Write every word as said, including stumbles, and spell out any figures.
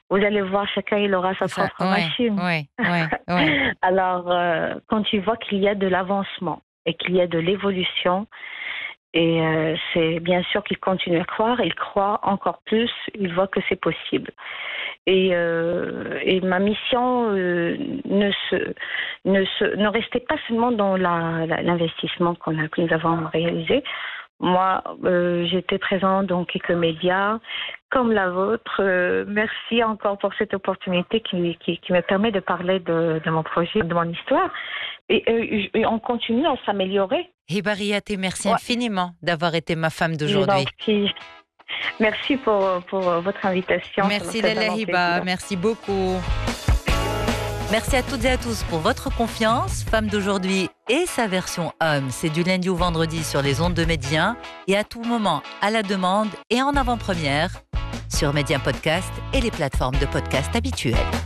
vous allez voir, chacun il aura sa Ça, propre ouais, machine. ouais, ouais, ouais. Alors, euh, quand tu vois qu'il y a de l'avancement et qu'il y a de l'évolution, et euh, c'est bien sûr qu'il continue à croire, il croit encore plus, il voit que c'est possible. Et, euh, et ma mission euh, ne, se, ne, se, ne restait pas seulement dans la, la, l'investissement qu'on a, que nous avons réalisé. Moi, euh, j'étais présente dans quelques médias comme la vôtre. Euh, merci encore pour cette opportunité qui, qui, qui me permet de parler de, de mon projet, de mon histoire. Et, euh, et on continue à s'améliorer. Hiba Riaté, merci Ouais, infiniment d'avoir été ma femme je vous en d'aujourd'hui. prie. Merci pour, pour votre invitation. Ça m'a Merci fait Léla vraiment Hiba, plaisir. merci beaucoup. Merci à toutes et à tous pour votre confiance. Femme d'aujourd'hui et sa version homme, c'est du lundi au vendredi sur les ondes de Média et à tout moment à la demande et en avant-première sur Média Podcast et les plateformes de podcast habituelles.